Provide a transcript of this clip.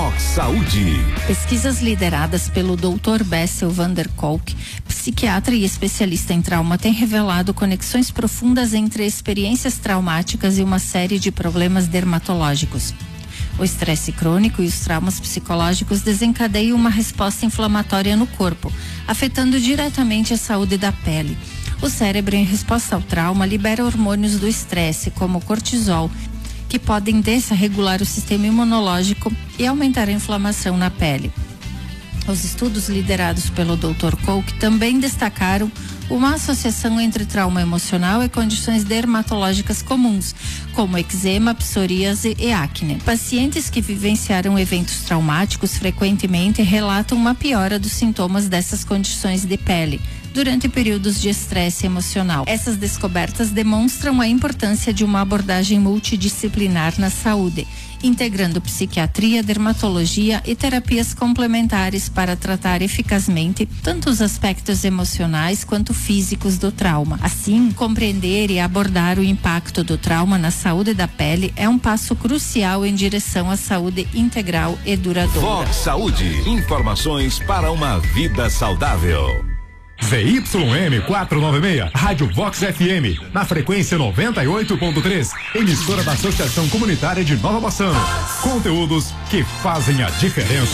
Vox Saúde. Pesquisas lideradas pelo Dr. Bessel van der Kolk, psiquiatra e especialista em trauma, têm revelado conexões profundas entre experiências traumáticas e uma série de problemas dermatológicos. O estresse crônico e os traumas psicológicos desencadeiam uma resposta inflamatória no corpo, afetando diretamente a saúde da pele. O cérebro, em resposta ao trauma, libera hormônios do estresse, como o cortisol, que podem desregular o sistema imunológico e aumentar a inflamação na pele. Os estudos liderados pelo Dr. Kolk também destacaram uma associação entre trauma emocional e condições dermatológicas comuns, como eczema, psoríase e acne. Pacientes que vivenciaram eventos traumáticos frequentemente relatam uma piora dos sintomas dessas condições de pele durante períodos de estresse emocional. Essas descobertas demonstram a importância de uma abordagem multidisciplinar na saúde, integrando psiquiatria, dermatologia e terapias complementares para tratar eficazmente tanto os aspectos emocionais quanto físicos do trauma. Assim, compreender e abordar o impacto do trauma na saúde da pele é um passo crucial em direção à saúde integral e duradoura. Vox Saúde, informações para uma vida saudável. ZYM 496, Rádio Vox FM, na frequência 98.3, emissora da Associação Comunitária de Nova Bassano. Conteúdos que fazem a diferença.